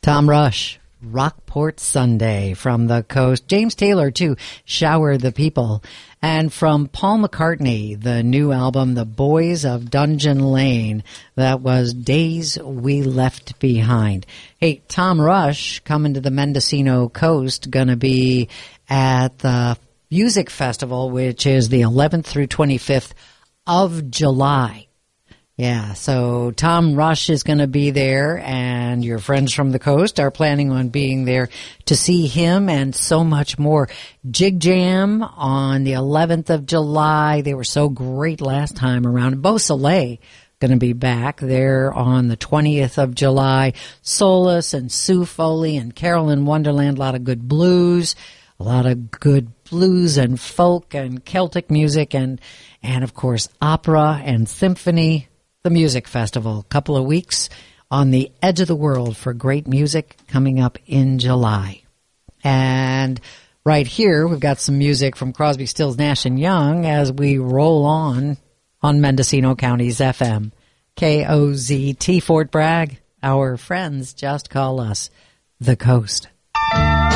Tom Rush, Rockport Sunday from the coast. James Taylor, too, Shower the People. And from Paul McCartney, the new album, The Boys of Dungeon Lane, that was Days We Left Behind. Hey, Tom Rush coming to the Mendocino coast, going to be at the Music Festival, which is the 11th through 25th of July. Yeah, so Tom Rush is going to be there, and your friends from the coast are planning on being there to see him and so much more. Jig Jam on the 11th of July. They were so great last time around. Beau Soleil going to be back there on the 20th of July. Solace and Sue Foley and Carolyn Wonderland. A lot of good blues, a lot of good blues and folk and Celtic music, and of course opera and symphony. The Music Festival, a couple of weeks on the edge of the world for great music coming up in July. And right here, we've got some music from Crosby, Stills, Nash & Young as we roll on Mendocino County's FM. KOZT Fort Bragg. Our friends just call us the Coast.